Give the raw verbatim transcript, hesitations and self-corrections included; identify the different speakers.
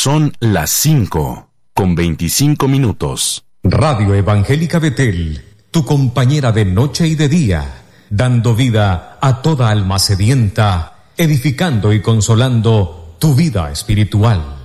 Speaker 1: Son las cinco con veinticinco minutos.
Speaker 2: Radio Evangélica Betel, tu compañera de noche y de día, dando vida a toda alma sedienta, edificando y consolando tu vida espiritual.